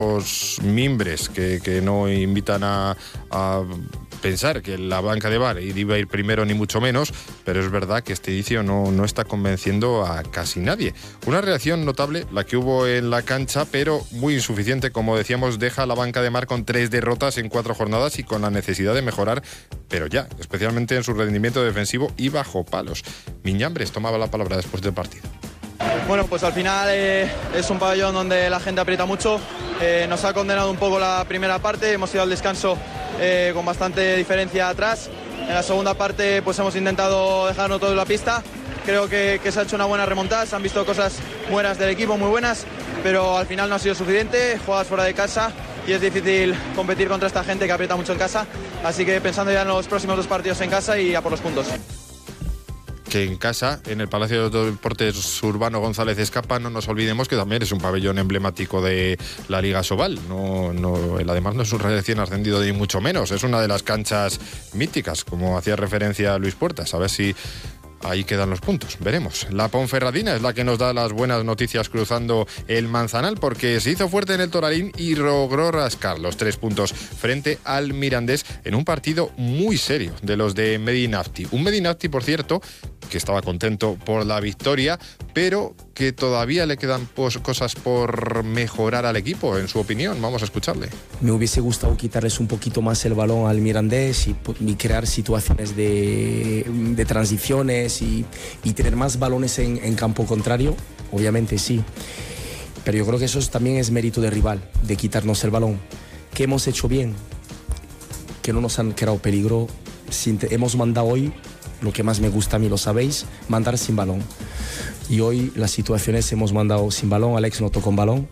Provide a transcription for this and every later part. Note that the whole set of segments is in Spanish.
los mimbres que no invitan a pensar que la banca de Bar iba a ir primero ni mucho menos, pero es verdad que este inicio no está convenciendo a casi nadie. Una reacción notable la que hubo en la cancha, pero muy insuficiente, como decíamos, deja a la banca de Mar con 3 derrotas en 4 jornadas y con la necesidad de mejorar, pero ya, especialmente en su rendimiento defensivo y bajo palos. Miñambres tomaba la palabra después del partido. Bueno, pues al final es un pabellón donde la gente aprieta mucho. Nos ha condenado un poco la primera parte, hemos ido al descanso con bastante diferencia atrás. En la segunda parte pues hemos intentado dejarnos todo en la pista. Creo que se ha hecho una buena remontada, se han visto cosas buenas del equipo, muy buenas, pero al final no ha sido suficiente. Juegas fuera de casa y es difícil competir contra esta gente que aprieta mucho en casa. Así que pensando ya en los próximos 2 partidos en casa y a por los puntos. Que en casa, en el Palacio de Deportes Urbano González Escapa, no nos olvidemos que también es un pabellón emblemático de la Liga Sobal. Además no es un recién ascendido ni mucho menos, es una de las canchas míticas, como hacía referencia Luis Puertas. A ver si ahí quedan los puntos, veremos. La Ponferradina es la que nos da las buenas noticias cruzando el Manzanal, porque se hizo fuerte en el Toralín y logró rascar los 3 puntos frente al Mirandés en un partido muy serio de los de Medinafti. Un Medinafti, por cierto, que estaba contento por la victoria, pero que todavía le quedan cosas por mejorar al equipo, en su opinión. Vamos a escucharle. Me hubiese gustado quitarles un poquito más el balón al Mirandés y crear situaciones de transiciones y tener más balones en campo contrario, obviamente sí. Pero yo creo que eso también es mérito del rival, de quitarnos el balón. ¿Qué hemos hecho bien? Que no nos han creado peligro. Hemos mandado hoy, lo que más me gusta a mí, lo sabéis, mandar sin balón. Y hoy las situaciones hemos mandado sin balón, Alex no tocó con balón.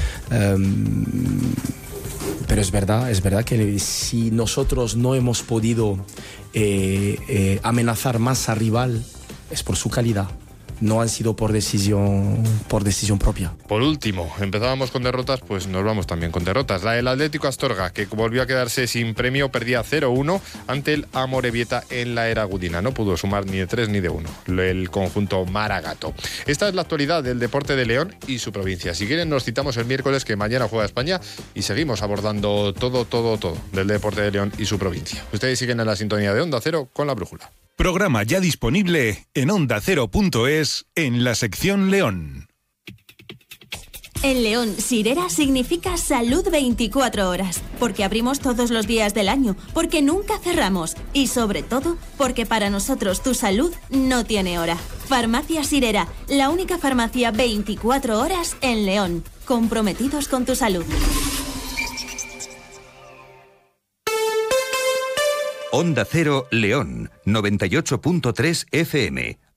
Pero es verdad que si nosotros no hemos podido amenazar más al rival, es por su calidad. No han sido por decisión propia. Por último, empezábamos con derrotas, pues nos vamos también con derrotas. La del Atlético Astorga, que volvió a quedarse sin premio, perdía 0-1 ante el Amorebieta en la Era Gudina. No pudo sumar ni de 3 ni de 1 el conjunto maragato. Esta es la actualidad del deporte de León y su provincia. Si quieren, nos citamos el miércoles, que mañana juega España, y seguimos abordando todo del deporte de León y su provincia. Ustedes siguen en la sintonía de Onda Cero con La Brújula. Programa ya disponible en ondacero.es en la sección León. En León, Sirera significa salud 24 horas, porque abrimos todos los días del año, porque nunca cerramos y sobre todo porque para nosotros tu salud no tiene hora. Farmacia Sirera, la única farmacia 24 horas en León, comprometidos con tu salud. Onda Cero León, 98.3 FM,